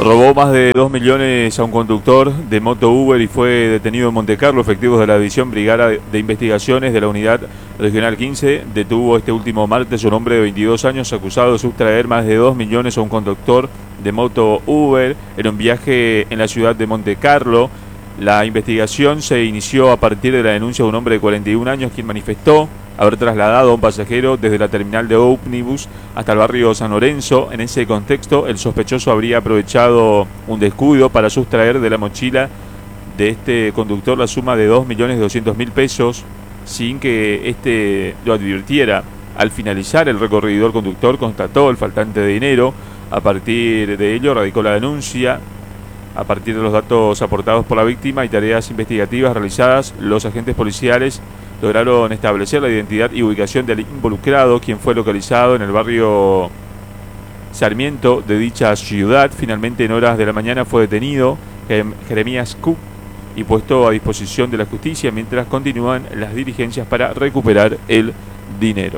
Robó más de 2 millones a un conductor de moto Uber y fue detenido en Montecarlo. Efectivos de la División Brigada de Investigaciones de la Unidad Regional 15 detuvo este último martes a un hombre de 22 años acusado de sustraer más de 2 millones a un conductor de moto Uber en un viaje en la ciudad de Montecarlo. La investigación se inició a partir de la denuncia de un hombre de 41 años quien manifestó haber trasladado a un pasajero desde la terminal de ómnibus hasta el barrio San Lorenzo. En ese contexto, el sospechoso habría aprovechado un descuido para sustraer de la mochila de este conductor la suma de 2.200.000 pesos sin que éste lo advirtiera. Al finalizar el recorrido, el conductor constató el faltante de dinero. A partir de ello, radicó la denuncia. A partir de los datos aportados por la víctima y tareas investigativas realizadas, los agentes policiales lograron establecer la identidad y ubicación del involucrado, quien fue localizado en el barrio Sarmiento de dicha ciudad. Finalmente, en horas de la mañana fue detenido Jeremías Q y puesto a disposición de la justicia mientras continúan las diligencias para recuperar el dinero.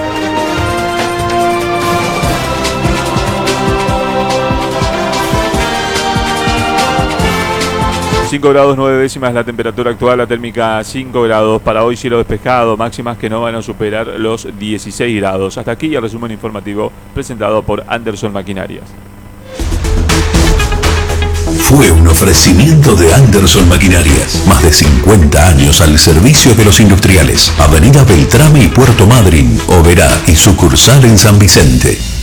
5 grados 9 décimas la temperatura actual, la térmica 5 grados. Para hoy cielo despejado, máximas que no van a superar los 16 grados. Hasta aquí el resumen informativo presentado por Anderson Maquinarias. Fue un ofrecimiento de Anderson Maquinarias. Más de 50 años al servicio de los industriales. Avenida Beltrame y Puerto Madryn, Oberá y sucursal en San Vicente.